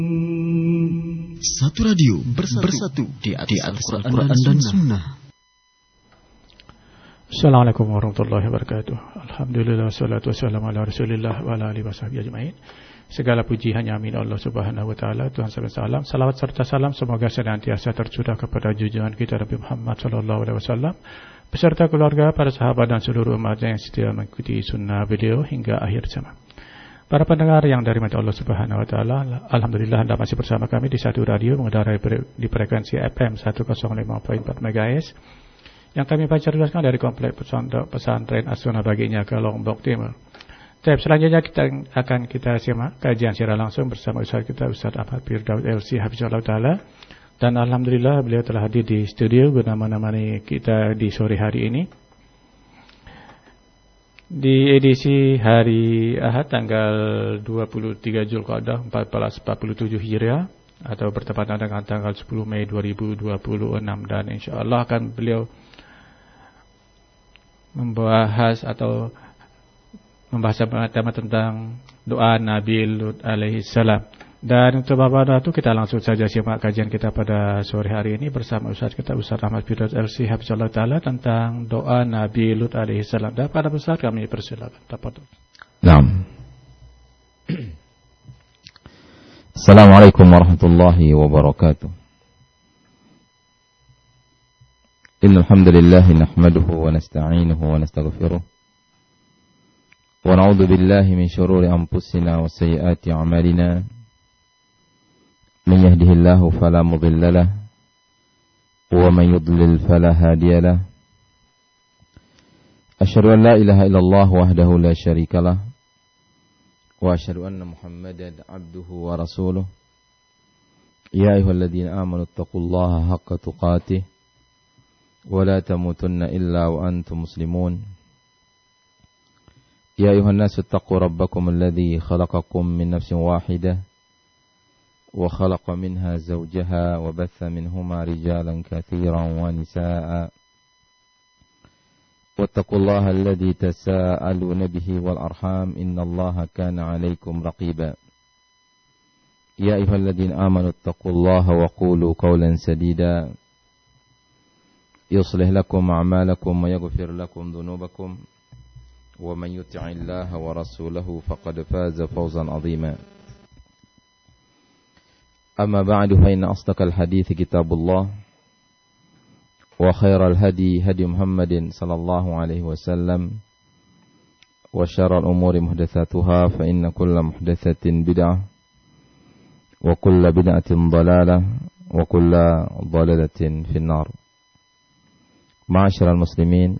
Satu radio bersatu di atas Al-Quran dan Sunnah. Assalamualaikum warahmatullahi wabarakatuh. Alhamdulillah wassalatu wassalamu ala Rasulillah wa ala alihi washabihi ajmain. Segala puji hanya milik Allah Subhanahu wa taala. Tuhan salam, salawat serta salam semoga senantiasa tercurah kepada junjungan kita Nabi Muhammad sallallahu alaihi wasallam beserta keluarga, para sahabat dan seluruh umatnya yang setia mengikuti sunnah beliau hingga akhir zaman. Para pendengar yang dari mata Allah Subhanahu wa taala, alhamdulillah Anda masih bersama kami di satu radio mengudarai di frekuensi FM 105.4 MHz yang kami pancarkan dari komplek pesantren As-Sunnah Baginya ke Lombok Timur. Selanjutnya kita simak kajian secara langsung bersama Ustaz kita Ustaz Ahmad Firdaus LC Hafizahullah taala, dan alhamdulillah beliau telah hadir di studio bersama-sama kita di sore hari ini. Di edisi hari Ahad tanggal 23 Zulqa'dah 1447 Hijriah atau bertepatan dengan tanggal 10 Mei 2026, dan insyaallah akan beliau membahas tema tentang doa Nabi Lut alaihi salam. Dan untuk Bapak itu kita langsung saja simak kajian kita pada sore hari ini bersama Ustaz kita Ustaz Ahmad Firdaus LC Hafizahullah taala tentang doa Nabi Lut alaihi salam. Dan pada Ustaz kami persilakan. Tafadhol. Naam. Assalamualaikum warahmatullahi wabarakatuh. Innal hamdalillah nahmaduhu wa nasta'inuhu wa nastaghfiruh. Wa na'udzu billahi min shururi anfusina wa sayyiati a'malina. من يهده الله فلا مضل له ومن يضلل فلا هادي له أشهد أن لا إله إلا الله وحده لا شريك له وأشهد أن محمدا عبده ورسوله يا أيها الذين آمنوا اتقوا الله حق تقاته ولا تموتن إلا وأنتم مسلمون يا أيها الناس اتقوا ربكم الذي خلقكم من نفس واحدة وخلق منها زوجها وبث منهما رجالا كثيرا ونساء واتقوا الله الذي تساءلون به والأرحام إن الله كان عليكم رقيبا يا أيها الذين آمنوا اتقوا الله وقولوا قولا سديدا يصلح لكم أعمالكم ويغفر لكم ذنوبكم ومن يطع الله ورسوله فقد فاز فوزا عظيما أما بعد فإن أصدق الحديث كتاب الله وخير الهدي هدي محمد صلى الله عليه وسلم وشر الأمور محدثاتها فإن كل محدثة بدعة وكل بدعة ضلالة وكل ضلالة في النار. Ma'asyiral muslimin,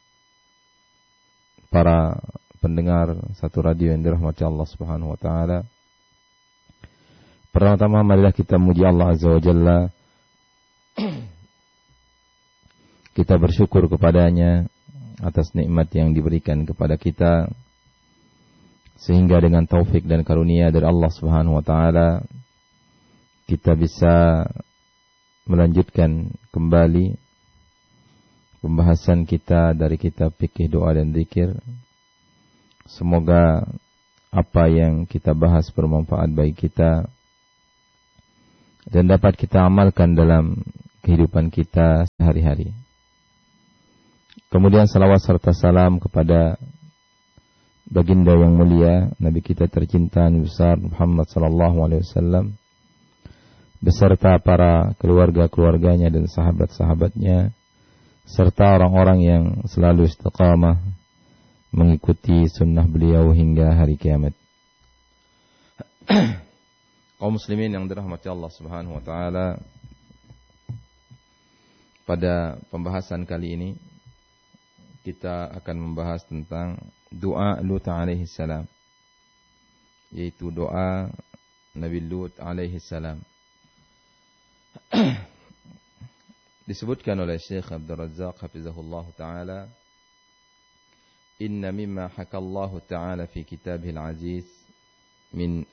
para pendengar satu radio yang dirahmati Allah Subhanahu wa taala. Pertama-tama marilah kita muji Allah Azza wa Jalla. Kita bersyukur kepadanya atas nikmat yang diberikan kepada kita, sehingga dengan taufik dan karunia dari Allah Subhanahu wa taala kita bisa melanjutkan kembali pembahasan kita dari kitab fikih doa dan zikir. Semoga apa yang kita bahas bermanfaat bagi kita dan dapat kita amalkan dalam kehidupan kita sehari-hari. Kemudian salawat serta salam kepada baginda yang mulia, Nabi kita tercinta Nabi besar Muhammad sallallahu alaihi wasallam beserta para keluarga-keluarganya dan sahabat-sahabatnya serta orang-orang yang selalu istiqamah mengikuti sunnah beliau hingga hari kiamat. Kaum muslimin yang dirahmati Allah Subhanahu wa taala, pada pembahasan kali ini kita akan membahas tentang doa Lut alaihi salam, yaitu doa Nabi Lut alaihi salam. Disebutkan oleh Syekh Abdul Razzaq hafizahullah taala, inna mimma hakallahu taala fi kitabihil aziz min